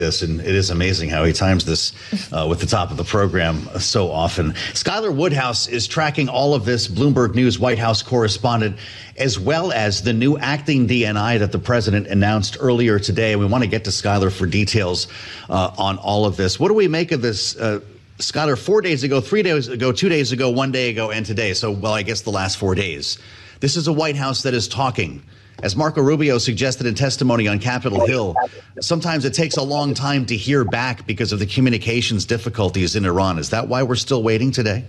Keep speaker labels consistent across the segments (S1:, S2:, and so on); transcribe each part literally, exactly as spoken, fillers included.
S1: This, and it is amazing how he times this uh, with the top of the program so often. Skylar Woodhouse is tracking all of this, Bloomberg News White House correspondent, as well as the new acting D N I that the president announced earlier today. We want to get to Skylar for details uh, on all of this. What do we make of this, uh, Skylar? Four days ago, three days ago, two days ago, one day ago, and today. So, well, I guess the last four days. This is a White House that is talking. As Marco Rubio suggested in testimony on Capitol Hill, sometimes it takes a long time to hear back because of the communications difficulties in Iran. Is that why we're still waiting today?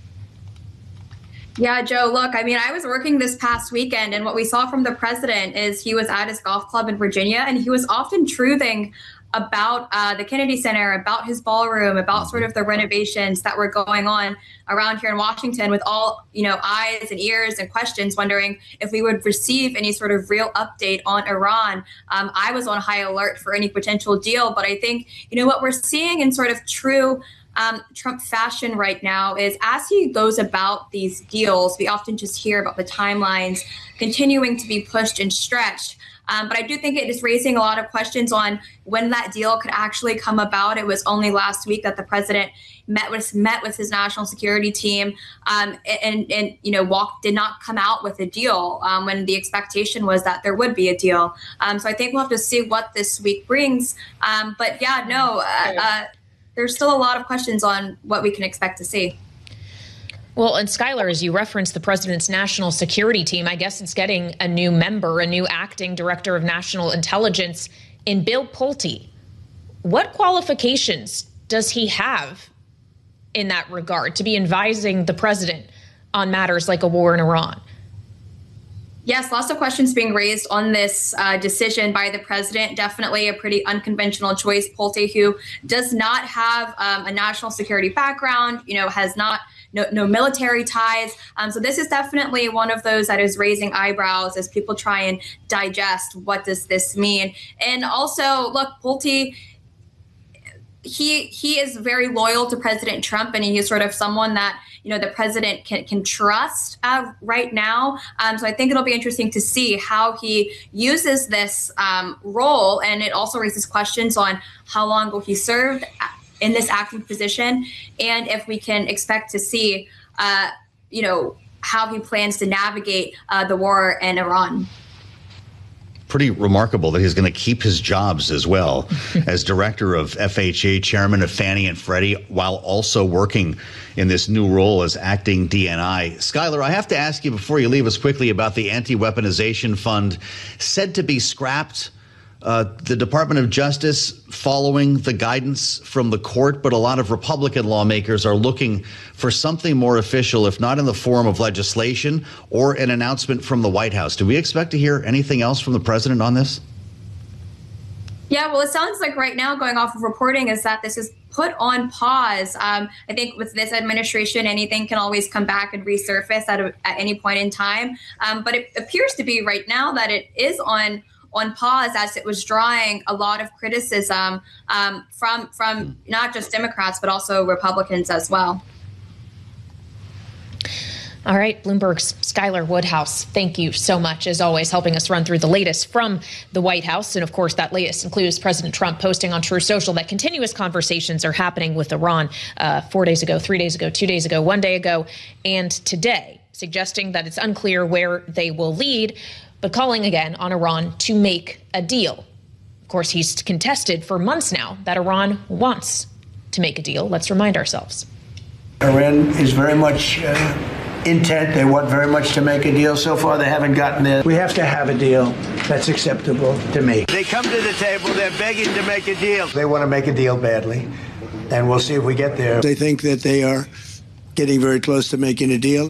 S2: Yeah, Joe, look, I mean, I was working this past weekend, and what we saw from the president is he was at his golf club in Virginia, and he was often truthing about uh, the Kennedy Center, about his ballroom, about sort of the renovations that were going on around here in Washington, with all, you know, eyes and ears and questions, wondering if we would receive any sort of real update on Iran. Um, I was on high alert for any potential deal, but I think, you know, what we're seeing in sort of true Um, Trump fashion right now is as he goes about these deals, we often just hear about the timelines continuing to be pushed and stretched. Um, but I do think it is raising a lot of questions on when that deal could actually come about. It was only last week that the president met with met with his national security team um, and, and, you know, walk, did not come out with a deal um, when the expectation was that there would be a deal. Um, so I think we'll have to see what this week brings. Um, but yeah, no, uh, uh, there's still a lot of questions on what we can expect to see.
S3: Well, and Skylar, as you referenced the president's national security team, I guess it's getting a new member, a new acting director of national intelligence in Bill Pulte. What qualifications does he have in that regard to be advising the president on matters like a war in Iran?
S2: Yes, lots of questions being raised on this uh, decision by the president. Definitely a pretty unconventional choice. Pulte, who does not have um, a national security background, you know, has not no, no military ties. Um, so this is definitely one of those that is raising eyebrows as people try and digest what does this mean. And also, look, Pulte, he he is very loyal to President Trump, and he is sort of someone that, you know, the president can, can trust uh, right now. Um, so I think it'll be interesting to see how he uses this um, role. And it also raises questions on how long will he serve in this acting position, and if we can expect to see, uh, you know, how he plans to navigate uh, the war in Iran.
S1: Pretty remarkable that he's going to keep his jobs as well as director of F H A, chairman of Fannie and Freddie, while also working in this new role as acting D N I. Skylar, I have to ask you before you leave us quickly about the anti-weaponization fund said to be scrapped. Uh, the Department of Justice following the guidance from the court, but a lot of Republican lawmakers are looking for something more official, if not in the form of legislation or an announcement from the White House. Do we expect to hear anything else from the president on this?
S2: Yeah, well, it sounds like right now, going off of reporting, is that this is put on pause. Um, I think with this administration, anything can always come back and resurface at, a, at any point in time. Um, but it appears to be right now that it is on on pause, as it was drawing a lot of criticism um, from from not just Democrats, but also Republicans as well.
S3: All right, Bloomberg's Skylar Woodhouse, thank you so much, as always, helping us run through the latest from the White House. And of course, that latest includes President Trump posting on Truth Social that continuous conversations are happening with Iran uh, four days ago, three days ago, two days ago, one day ago, and today, suggesting that it's unclear where they will lead, but calling again on Iran to make a deal. Of course, he's contested for months now that Iran wants to make a deal. Let's remind ourselves.
S4: Iran is very much uh, intent. They want very much to make a deal. So far, they haven't gotten there. We have to have a deal that's acceptable to me.
S5: They come to the table. They're begging to make a deal.
S4: They want to make a deal badly, and we'll see if we get there.
S6: They think that they are getting very close to making a deal.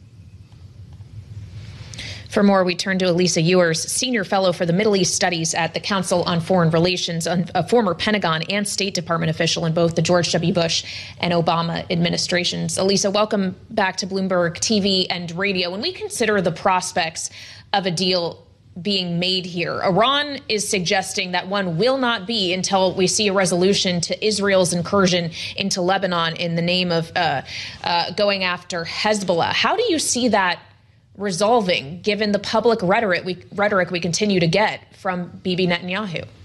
S3: For more, we turn to Elisa Ewers, senior fellow for the Middle East Studies at the Council on Foreign Relations, a former Pentagon and State Department official in both the George W. Bush and Obama administrations. Elisa, welcome back to Bloomberg T V and radio. When we consider the prospects of a deal being made here, Iran is suggesting that one will not be until we see a resolution to Israel's incursion into Lebanon in the name of uh, uh, going after Hezbollah. How do you see that resolving, given the public rhetoric we, rhetoric we continue to get from Bibi Netanyahu?